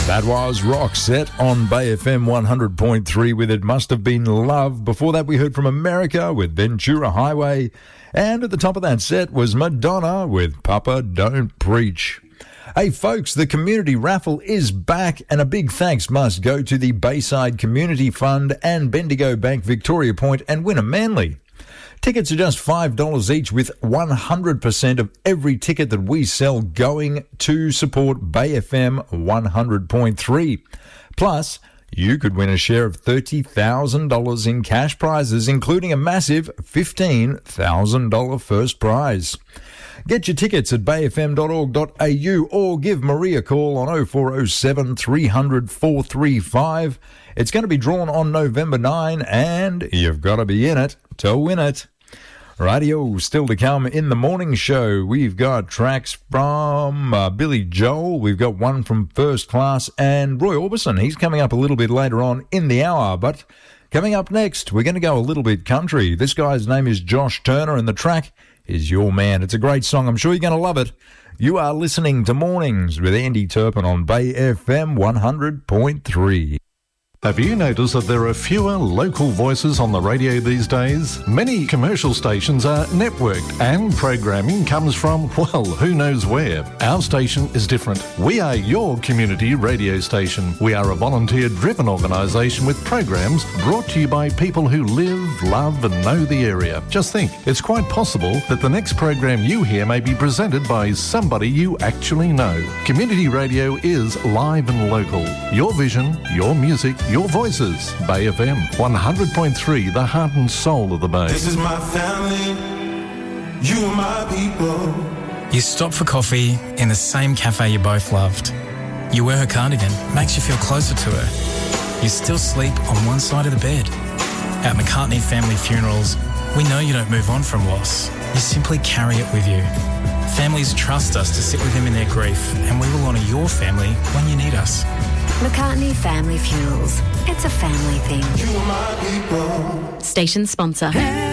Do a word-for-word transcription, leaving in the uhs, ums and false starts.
That was Roxette on Bay F M one hundred point three with It Must Have Been Love. Before that, we heard from America with Ventura Highway. And at the top of that set was Madonna with Papa Don't Preach. Hey folks, the community raffle is back, and a big thanks must go to the Bayside Community Fund and Bendigo Bank Victoria Point and Winner Manly. Tickets are just five dollars each, with one hundred percent of every ticket that we sell going to support Bay F M one hundred point three. Plus, you could win a share of thirty thousand dollars in cash prizes, including a massive fifteen thousand dollars first prize. Get your tickets at bay f m dot org dot a u or give Marie a call on oh four oh seven, three hundred, four three five. It's going to be drawn on November ninth, and you've got to be in it to win it. Radio still to come in the morning show. We've got tracks from uh, Billy Joel. We've got one from First Class and Roy Orbison. He's coming up a little bit later on in the hour. But coming up next, we're going to go a little bit country. This guy's name is Josh Turner, and the track is Your Man. It's a great song. I'm sure you're going to love it. You are listening to Mornings with Andy Turpin on Bay F M one hundred point three. Have you noticed that there are fewer local voices on the radio these days? Many commercial stations are networked and programming comes from, well, who knows where. Our station is different. We are your community radio station. We are a volunteer-driven organisation with programs brought to you by people who live, love and know the area. Just think, it's quite possible that the next program you hear may be presented by somebody you actually know. Community radio is live and local. Your vision, your music, your voices. Bay F M one hundred point three, the heart and soul of the Bay. This is my family, you are my people. You stop for coffee in the same cafe you both loved. You wear her cardigan, makes you feel closer to her. You still sleep on one side of the bed. At McCartney Family Funerals, we know you don't move on from loss. You simply carry it with you. Families trust us to sit with them in their grief, and we will honour your family when you need us. McCartney Family Funerals. It's a family thing. You are my people. Station sponsor.